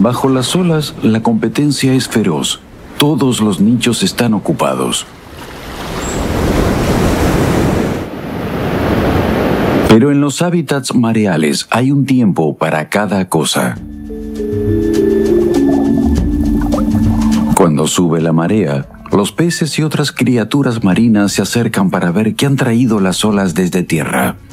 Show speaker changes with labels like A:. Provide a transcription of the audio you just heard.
A: Bajo las olas, la competencia es feroz. Todos los nichos están ocupados. Pero en los hábitats mareales hay un tiempo para cada cosa. Cuando sube la marea, los peces y otras criaturas marinas se acercan para ver qué han traído las olas desde tierra.